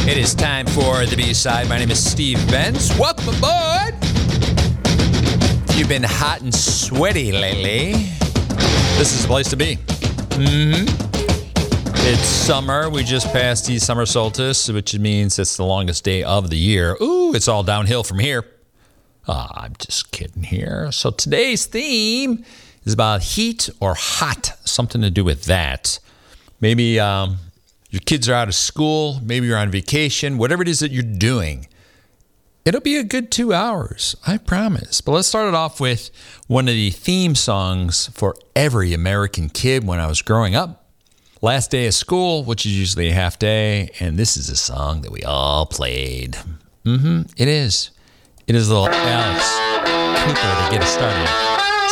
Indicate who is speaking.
Speaker 1: It is time for the B-side. My name is Steve Benz. Welcome aboard. If you've been hot and sweaty lately, this is the place to be. It's summer. We just passed the summer solstice, which means it's the longest day of the year. Ooh, it's all downhill from here. I'm just kidding here. So today's theme is about heat or hot, something to do with that. Maybe your kids are out of school, maybe you're on vacation, whatever it is that you're doing. It'll be a good 2 hours, I promise. But let's start it off with one of the theme songs for every American kid when I was growing up. Last day of school, which is usually a half day, and this is a song that we all played. It is. It is little Alex Cooper to get us started.